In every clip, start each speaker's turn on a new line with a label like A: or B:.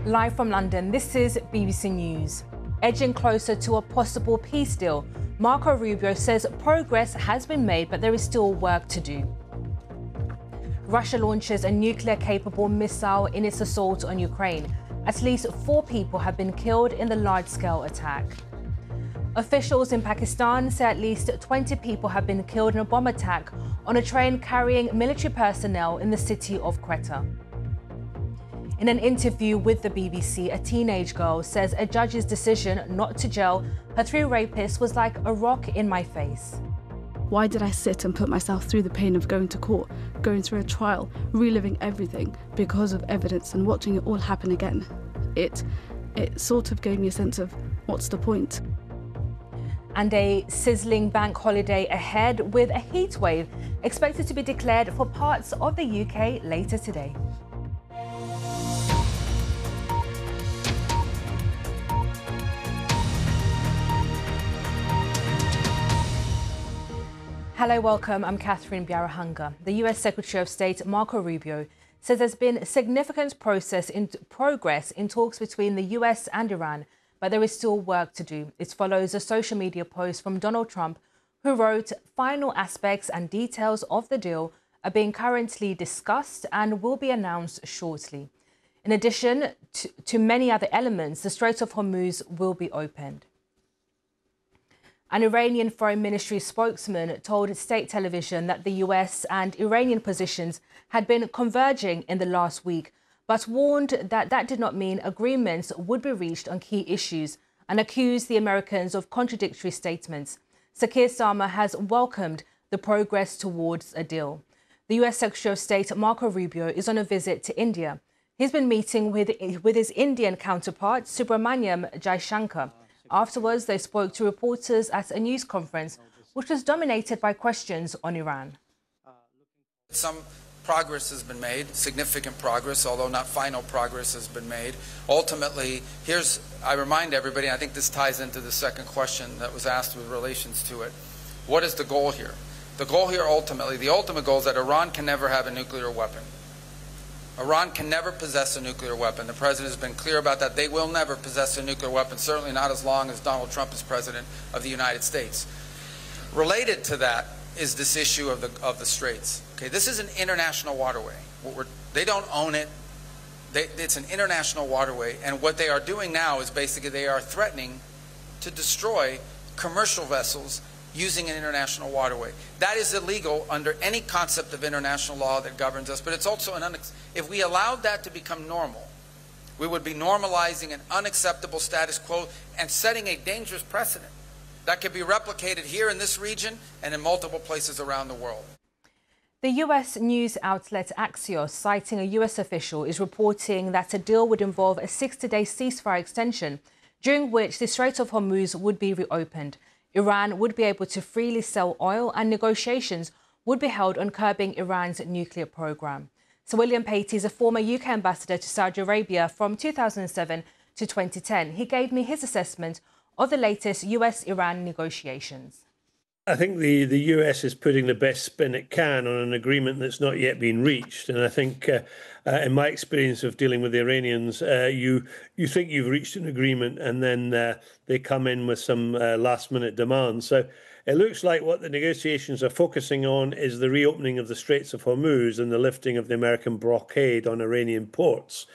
A: Live from London, this is BBC News. Edging closer to a possible peace deal, Marco Rubio says progress has been made, but there is still work to do. Russia launches a nuclear-capable missile in its assault on Ukraine. At least 4 people have been killed in the large-scale attack. Officials in Pakistan say at least 20 people have been killed in a bomb attack on a train carrying military personnel in the city of Quetta. In an interview with the BBC, a teenage girl says a judge's decision not to jail her 3 rapists was like a rock in my face.
B: Why did I sit and put myself through the pain of going to court, going through a trial, reliving everything because of evidence and watching it all happen again? It sort of gave me a sense of what's the point?
A: And a sizzling bank holiday ahead with a heat wave expected to be declared for parts of the UK later today. Hello, welcome. I'm Catherine Biarahanga. The US Secretary of State Marco Rubio says there's been significant progress in talks between the US and Iran, but there is still work to do. It follows a social media post from Donald Trump, who wrote, "Final aspects and details of the deal are being currently discussed and will be announced shortly. In addition to many other elements, the Strait of Hormuz will be opened." An Iranian Foreign Ministry spokesman told state television that the US and Iranian positions had been converging in the last week, but warned that that did not mean agreements would be reached on key issues and accused the Americans of contradictory statements. Sir Keir Starmer has welcomed the progress towards a deal. The US Secretary of State Marco Rubio is on a visit to India. He's been meeting with his Indian counterpart, Subramaniam Jaishankar. Afterwards, they spoke to reporters at a news conference, which was dominated by questions on Iran.
C: Some progress has been made, significant progress, although not final progress has been made. Ultimately, I remind everybody, and I think this ties into the second question that was asked with relations to it. What is the goal here? The goal here ultimately, the ultimate goal is that Iran can never have a nuclear weapon. Iran can never possess a nuclear weapon. The president has been clear about that. They will never possess a nuclear weapon, certainly not as long as Donald Trump is president of the United States. Related to that is this issue of the straits. Okay, this is an international waterway. They don't own it. It's an international waterway, and what they are doing now is basically they are threatening to destroy commercial vessels using an international waterway. That is illegal under any concept of international law that governs us, but it's also if we allowed that to become normal, we would be normalizing an unacceptable status quo and setting a dangerous precedent that could be replicated here in this region and in multiple places around the world.
A: The US news outlet Axios, citing a US official, is reporting that a deal would involve a 60-day ceasefire extension, during which the Strait of Hormuz would be reopened. Iran would be able to freely sell oil, and negotiations would be held on curbing Iran's nuclear program. Sir William Patey is a former UK ambassador to Saudi Arabia from 2007 to 2010. He gave me his assessment of the latest US-Iran negotiations.
D: I think the US is putting the best spin it can on an agreement that's not yet been reached. And I think, in my experience of dealing with the Iranians, you think you've reached an agreement and then they come in with some last-minute demands. So it looks like what the negotiations are focusing on is the reopening of the Straits of Hormuz and the lifting of the American blockade on Iranian ports.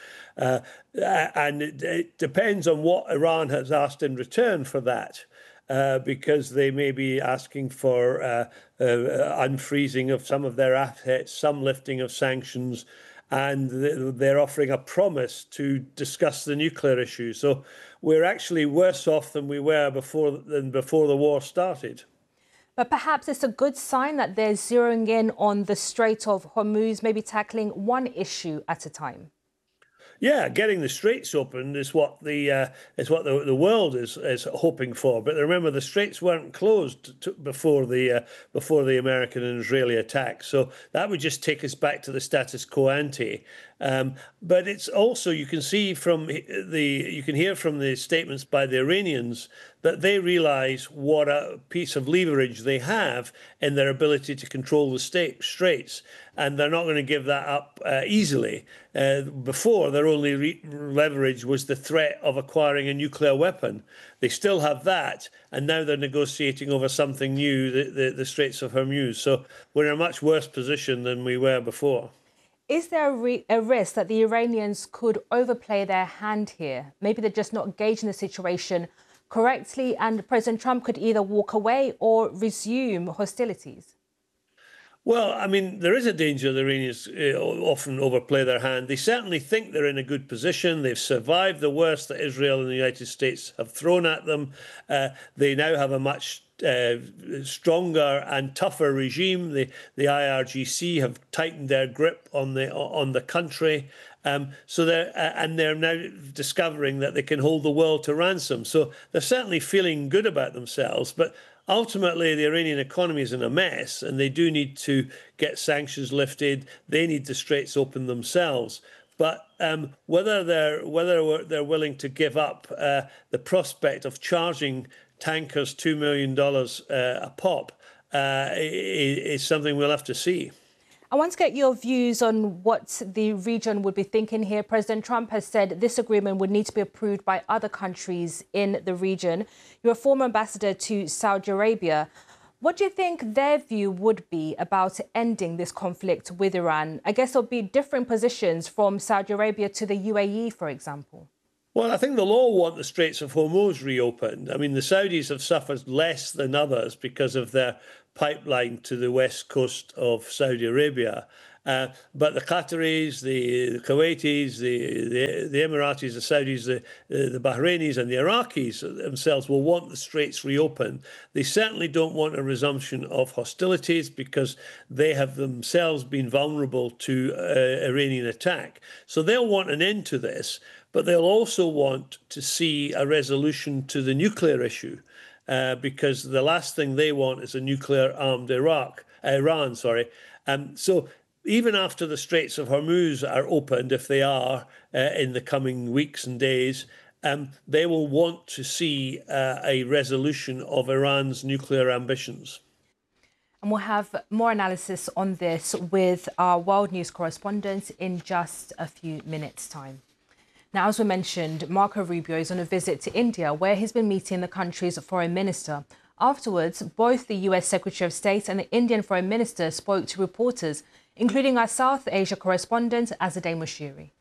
D: And it depends on what Iran has asked in return for that. Because they may be asking for unfreezing of some of their assets, some lifting of sanctions, and they're offering a promise to discuss the nuclear issue. So we're actually worse off than we were before the war started.
A: But perhaps it's a good sign that they're zeroing in on the Strait of Hormuz, maybe tackling one issue at a time.
D: Yeah, getting the straits open is what the world is hoping for. But remember, the straits weren't closed before the American and Israeli attacks, so that would just take us back to the status quo ante. But it's also, you can hear from the statements by the Iranians that they realize what a piece of leverage they have in their ability to control the straits, and they're not going to give that up easily. Before, their only leverage was the threat of acquiring a nuclear weapon. They still have that, and now they're negotiating over something new, the Straits of Hormuz. So we're in a much worse position than we were before.
A: Is there a risk that the Iranians could overplay their hand here? Maybe they're just not gauging the situation correctly, and President Trump could either walk away or resume hostilities?
D: Well, I mean, there is a danger the Iranians often overplay their hand. They certainly think they're in a good position. They've survived the worst that Israel and the United States have thrown at them. They now have a much stronger and tougher regime. The IRGC have tightened their grip on the country. So they're now discovering that they can hold the world to ransom. So they're certainly feeling good about themselves. But ultimately, the Iranian economy is in a mess, and they do need to get sanctions lifted. They need the straits open themselves. But whether they're willing to give up the prospect of charging tankers $2 million a pop is something we'll have to see.
A: I want to get your views on what the region would be thinking here. President Trump has said this agreement would need to be approved by other countries in the region. You're a former ambassador to Saudi Arabia. What do you think their view would be about ending this conflict with Iran? I guess there'll be different positions from Saudi Arabia to the UAE, for example.
D: Well, I think they'll all want the Straits of Hormuz reopened. I mean, the Saudis have suffered less than others because of their pipeline to the west coast of Saudi Arabia. But the Qataris, the Kuwaitis, the Emiratis, the Saudis, the Bahrainis and the Iraqis themselves will want the straits reopened. They certainly don't want a resumption of hostilities because they have themselves been vulnerable to Iranian attack. So they'll want an end to this, but they'll also want to see a resolution to the nuclear issue. Because the last thing they want is a nuclear-armed Iran. So even after the Straits of Hormuz are opened, if they are in the coming weeks and days, they will want to see a resolution of Iran's nuclear ambitions.
A: And we'll have more analysis on this with our World News correspondent in just a few minutes' time. Now, as we mentioned, Marco Rubio is on a visit to India, where he's been meeting the country's foreign minister. Afterwards, both the US Secretary of State and the Indian foreign minister spoke to reporters, including our South Asia correspondent, Azadeh Moshiri.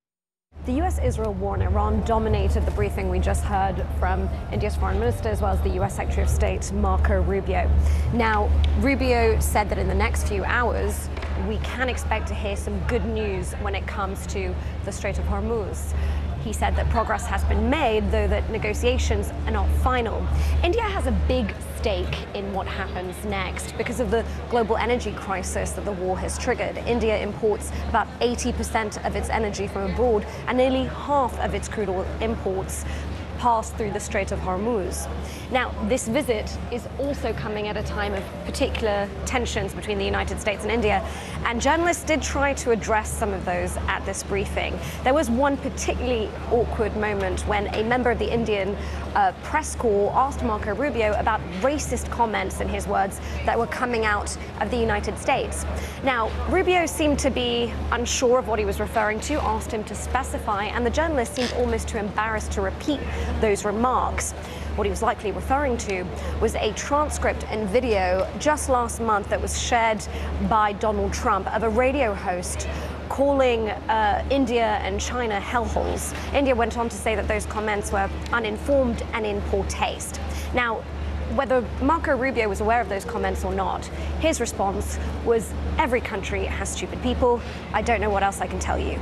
E: The US-Israel war in Iran dominated the briefing we just heard from India's foreign minister as well as the US Secretary of State, Marco Rubio. Now, Rubio said that in the next few hours, we can expect to hear some good news when it comes to the Strait of Hormuz. He said that progress has been made, though that negotiations are not final. India has a big stake in what happens next because of the global energy crisis that the war has triggered. India imports about 80% of its energy from abroad, and nearly half of its crude oil imports pass through the Strait of Hormuz. Now, this visit is also coming at a time of particular tensions between the United States and India, and journalists did try to address some of those at this briefing. There was one particularly awkward moment when a member of the Indian press corps asked Marco Rubio about racist comments, in his words, that were coming out of the United States. Now, Rubio seemed to be unsure of what he was referring to, asked him to specify, and the journalist seemed almost too embarrassed to repeat those remarks. What he was likely referring to was a transcript and video just last month that was shared by Donald Trump of a radio host calling India and China hellholes. India went on to say that those comments were uninformed and in poor taste. Now, whether Marco Rubio was aware of those comments or not, his response was, every country has stupid people. I don't know what else I can tell you.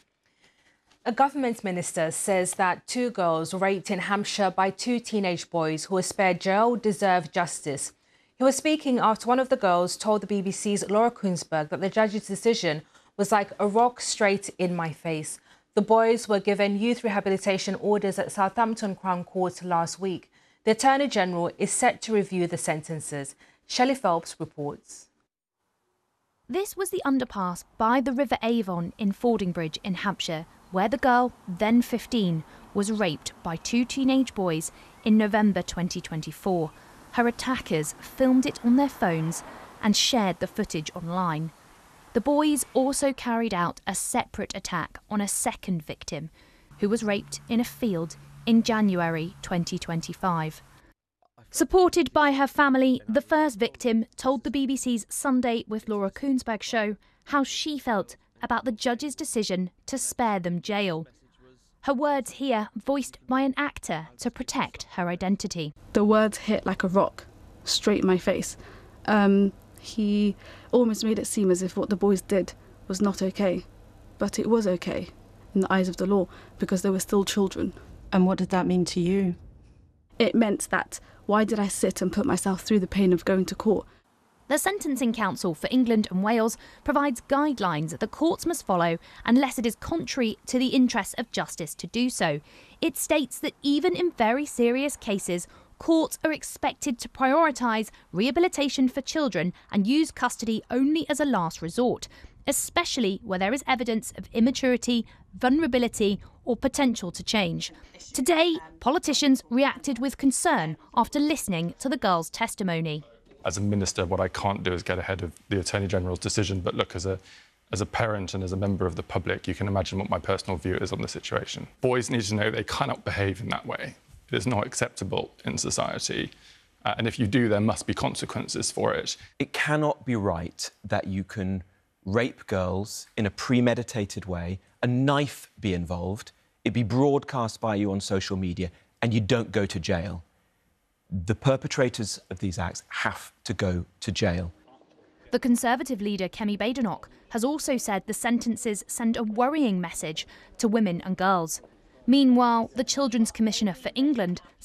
A: A government minister says that 2 girls raped in Hampshire by 2 teenage boys who were spared jail deserve justice. He was speaking after one of the girls told the BBC's Laura Kuenssberg that the judge's decision was like a rock straight in my face. The boys were given youth rehabilitation orders at Southampton Crown Court last week. The Attorney General is set to review the sentences. Shelley Phelps reports.
F: This was the underpass by the River Avon in Fordingbridge in Hampshire, where the girl, then 15, was raped by 2 teenage boys in November 2024. Her attackers filmed it on their phones and shared the footage online. The boys also carried out a separate attack on a second victim, who was raped in a field in January 2025. Supported by her family, the first victim told the BBC's Sunday with Laura Kuenssberg show how she felt about the judge's decision to spare them jail. Her words here voiced by an actor to protect her identity.
B: The words hit like a rock, straight in my face. He almost made it seem as if what the boys did was not okay. But it was okay in the eyes of the law because they were still children.
G: And what did that mean to you?
B: It meant that why did I sit and put myself through the pain of going to court?
F: The Sentencing Council for England and Wales provides guidelines that courts must follow unless it is contrary to the interests of justice to do so. It states that even in very serious cases, courts are expected to prioritise rehabilitation for children and use custody only as a last resort, especially where there is evidence of immaturity, vulnerability or potential to change. Today, politicians reacted with concern after listening to the girl's testimony.
H: As a minister, what I can't do is get ahead of the Attorney General's decision, but look, as a parent and as a member of the public, you can imagine what my personal view is on the situation. Boys need to know they cannot behave in that way. It is not acceptable in society. And if you do, there must be consequences for it.
I: It cannot be right that you can rape girls in a premeditated way, a knife be involved, it be broadcast by you on social media, and you don't go to jail. The perpetrators of these acts have to go to jail.
F: The Conservative leader, Kemi Badenoch, has also said the sentences send a worrying message to women and girls. Meanwhile, the Children's Commissioner for England